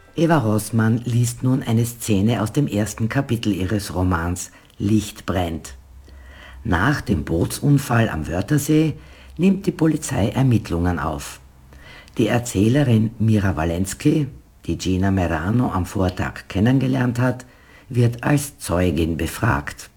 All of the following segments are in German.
Eva Rossmann liest nun eine Szene aus dem ersten Kapitel ihres Romans Licht brennt. Nach dem Bootsunfall am Wörthersee nimmt die Polizei Ermittlungen auf. Die Erzählerin Mira Walensky, die Gina Merano am Vortag kennengelernt hat, wird als Zeugin befragt.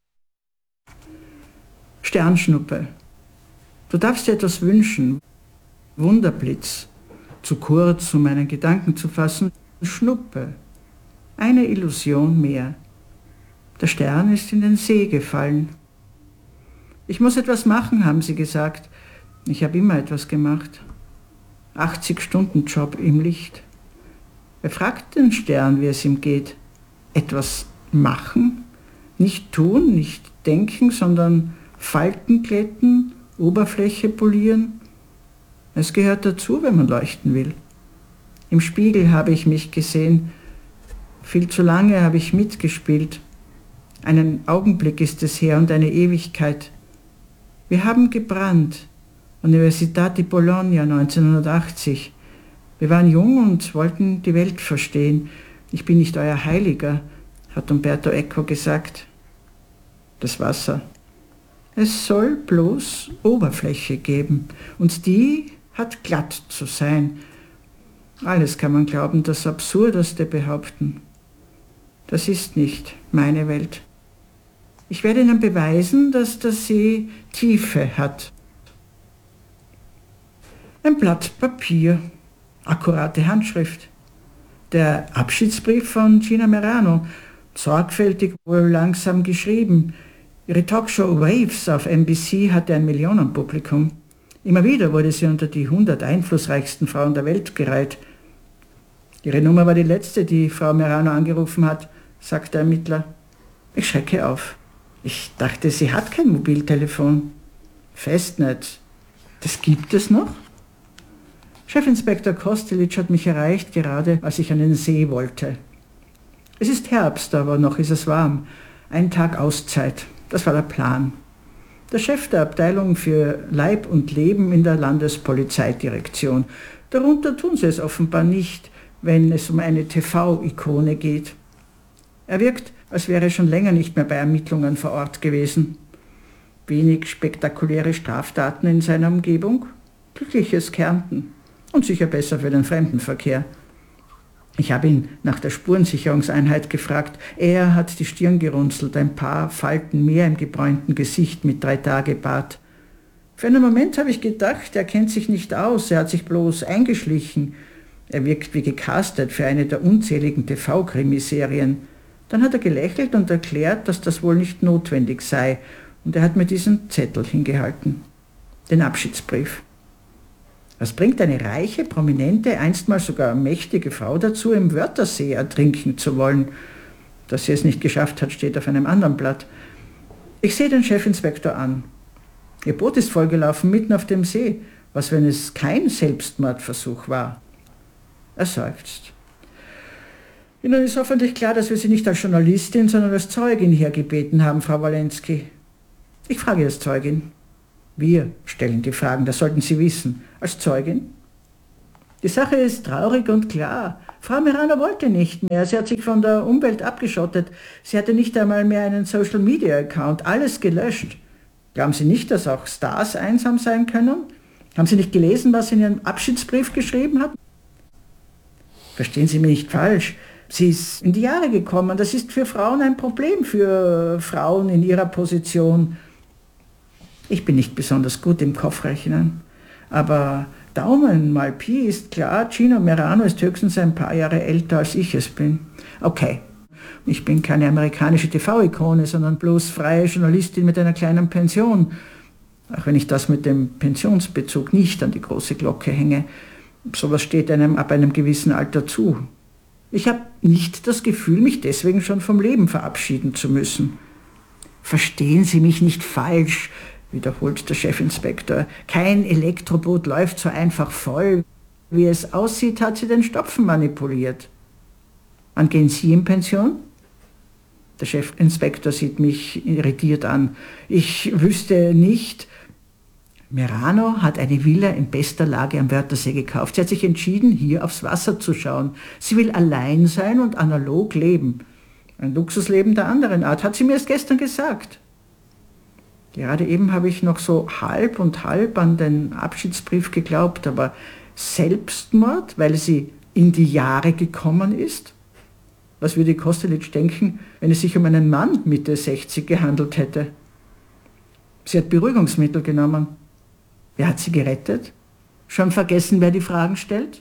Sternschnuppe, du darfst dir etwas wünschen. Wunderblitz, zu kurz, um meinen Gedanken zu fassen. Schnuppe, eine Illusion mehr. Der Stern ist in den See gefallen. Ich muss etwas machen, haben sie gesagt. Ich habe immer etwas gemacht. 80-Stunden-Job im Licht. Er fragt den Stern, wie es ihm geht. Etwas machen? Nicht tun, nicht denken, sondern Falten glätten, Oberfläche polieren. Es gehört dazu, wenn man leuchten will. Im Spiegel habe ich mich gesehen. Viel zu lange habe ich mitgespielt. Einen Augenblick ist es her und eine Ewigkeit. Wir haben gebrannt. Università di Bologna 1980. Wir waren jung und wollten die Welt verstehen. Ich bin nicht euer Heiliger, hat Umberto Eco gesagt. Das Wasser. Es soll bloß Oberfläche geben und die hat glatt zu sein. Alles kann man glauben, das Absurdeste behaupten. Das ist nicht meine Welt. Ich werde Ihnen beweisen, dass der See Tiefe hat. Ein Blatt Papier, akkurate Handschrift. Der Abschiedsbrief von Gina Merano, sorgfältig, wohl langsam geschrieben. Ihre Talkshow Waves auf NBC hatte ein Millionenpublikum. Immer wieder wurde sie unter die 100 einflussreichsten Frauen der Welt gereiht. Ihre Nummer war die letzte, die Frau Merano angerufen hat, sagt der Ermittler. Ich schrecke auf. Ich dachte, sie hat kein Mobiltelefon. Festnetz. Das gibt es noch? Chefinspektor Kostelic hat mich erreicht, gerade als ich an den See wollte. Es ist Herbst, aber noch ist es warm. Ein Tag Auszeit. Das war der Plan. Der Chef der Abteilung für Leib und Leben in der Landespolizeidirektion. Darunter tun sie es offenbar nicht, wenn es um eine TV-Ikone geht. Er wirkt, als wäre er schon länger nicht mehr bei Ermittlungen vor Ort gewesen. Wenig spektakuläre Straftaten in seiner Umgebung. Glückliches Kärnten. Und sicher besser für den Fremdenverkehr. Ich habe ihn nach der Spurensicherungseinheit gefragt. Er hat die Stirn gerunzelt, ein paar Falten mehr im gebräunten Gesicht mit 3-Tage-Bart. Für einen Moment habe ich gedacht, er kennt sich nicht aus, er hat sich bloß eingeschlichen. Er wirkt wie gecastet für eine der unzähligen TV-Krimiserien. Dann hat er gelächelt und erklärt, dass das wohl nicht notwendig sei. Und er hat mir diesen Zettel hingehalten. Den Abschiedsbrief. Was bringt eine reiche, prominente, einstmals sogar mächtige Frau dazu, im Wörthersee ertrinken zu wollen? Dass sie es nicht geschafft hat, steht auf einem anderen Blatt. Ich sehe den Chefinspektor an. Ihr Boot ist vollgelaufen, mitten auf dem See. Was, wenn es kein Selbstmordversuch war? Er seufzt. Ihnen ist hoffentlich klar, dass wir Sie nicht als Journalistin, sondern als Zeugin hergebeten haben, Frau Walensky. Ich frage als Zeugin. Wir stellen die Fragen, das sollten Sie wissen. Als Zeugin? Die Sache ist traurig und klar. Frau Merano wollte nicht mehr. Sie hat sich von der Umwelt abgeschottet. Sie hatte nicht einmal mehr einen Social-Media-Account. Alles gelöscht. Glauben Sie nicht, dass auch Stars einsam sein können? Haben Sie nicht gelesen, was sie in Ihrem Abschiedsbrief geschrieben hat? Verstehen Sie mich nicht falsch. Sie ist in die Jahre gekommen. Das ist für Frauen ein Problem, für Frauen in ihrer Position. Ich bin nicht besonders gut im Kopfrechnen, aber Daumen mal Pi ist klar, Gina Merano ist höchstens ein paar Jahre älter als ich es bin. Okay, ich bin keine amerikanische TV-Ikone, sondern bloß freie Journalistin mit einer kleinen Pension. Auch wenn ich das mit dem Pensionsbezug nicht an die große Glocke hänge. Sowas steht einem ab einem gewissen Alter zu. Ich habe nicht das Gefühl, mich deswegen schon vom Leben verabschieden zu müssen. Verstehen Sie mich nicht falsch, wiederholt der Chefinspektor. Kein Elektroboot läuft so einfach voll. Wie es aussieht, hat sie den Stopfen manipuliert. Wann gehen Sie in Pension? Der Chefinspektor sieht mich irritiert an. Ich wüsste nicht. Merano hat eine Villa in bester Lage am Wörthersee gekauft. Sie hat sich entschieden, hier aufs Wasser zu schauen. Sie will allein sein und analog leben. Ein Luxusleben der anderen Art, hat sie mir erst gestern gesagt. Gerade eben habe ich noch so halb und halb an den Abschiedsbrief geglaubt, aber Selbstmord, weil sie in die Jahre gekommen ist? Was würde Kostelic denken, wenn es sich um einen Mann Mitte 60 gehandelt hätte? Sie hat Beruhigungsmittel genommen. Wer hat sie gerettet? Schon vergessen, wer die Fragen stellt?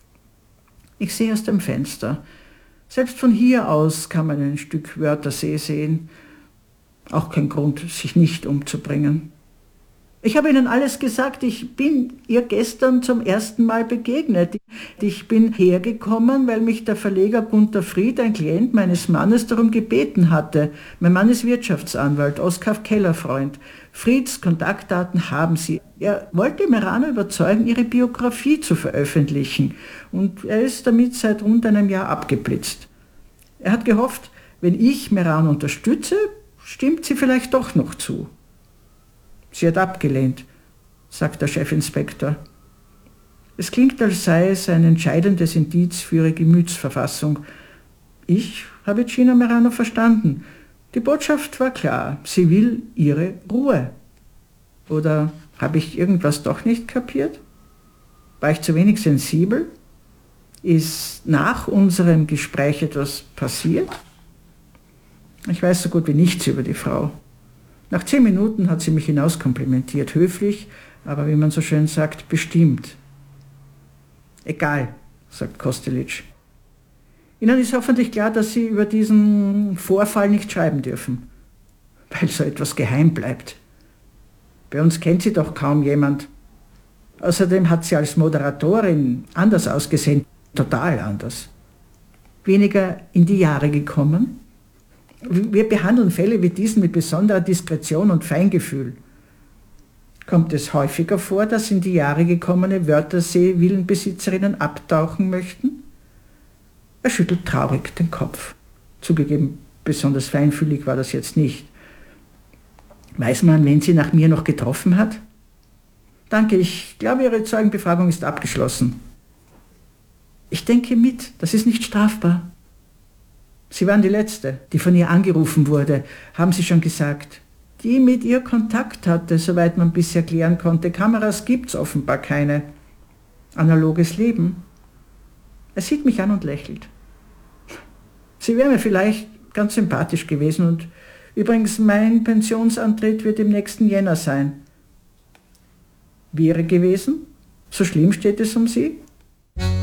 Ich sehe aus dem Fenster. Selbst von hier aus kann man ein Stück Wörthersee sehen. Auch kein Grund, sich nicht umzubringen. Ich habe Ihnen alles gesagt. Ich bin ihr gestern zum ersten Mal begegnet. Ich bin hergekommen, weil mich der Verleger Gunter Fried, ein Klient meines Mannes, darum gebeten hatte. Mein Mann ist Wirtschaftsanwalt, Oskar Keller-Freund. Frieds Kontaktdaten haben Sie. Er wollte Merano überzeugen, ihre Biografie zu veröffentlichen. Und er ist damit seit rund einem Jahr abgeblitzt. Er hat gehofft, wenn ich Merano unterstütze, stimmt sie vielleicht doch noch zu. Sie hat abgelehnt, sagt der Chefinspektor. Es klingt, als sei es ein entscheidendes Indiz für ihre Gemütsverfassung. Ich habe Gina Merano verstanden. Die Botschaft war klar, sie will ihre Ruhe. Oder habe ich irgendwas doch nicht kapiert? War ich zu wenig sensibel? Ist nach unserem Gespräch etwas passiert? Ich weiß so gut wie nichts über die Frau. Nach 10 Minuten hat sie mich hinauskomplimentiert, höflich, aber wie man so schön sagt, bestimmt. Egal, sagt Kostelic. Ihnen ist hoffentlich klar, dass Sie über diesen Vorfall nicht schreiben dürfen, weil so etwas geheim bleibt. Bei uns kennt sie doch kaum jemand. Außerdem hat sie als Moderatorin anders ausgesehen, total anders. Weniger in die Jahre gekommen. Wir behandeln Fälle wie diesen mit besonderer Diskretion und Feingefühl. Kommt es häufiger vor, dass in die Jahre gekommene Wörthersee-Villenbesitzerinnen abtauchen möchten? Er schüttelt traurig den Kopf. Zugegeben, besonders feinfühlig war das jetzt nicht. Weiß man, wen sie nach mir noch getroffen hat? Danke, ich glaube, Ihre Zeugenbefragung ist abgeschlossen. Ich denke mit, das ist nicht strafbar. Sie waren die Letzte, die von ihr angerufen wurde, haben Sie schon gesagt. Die mit ihr Kontakt hatte, soweit man bisher klären konnte. Kameras gibt's offenbar keine. Analoges Leben. Er sieht mich an und lächelt. Sie wäre mir vielleicht ganz sympathisch gewesen und übrigens, mein Pensionsantritt wird im nächsten Jänner sein. Wäre gewesen? So schlimm steht es um Sie?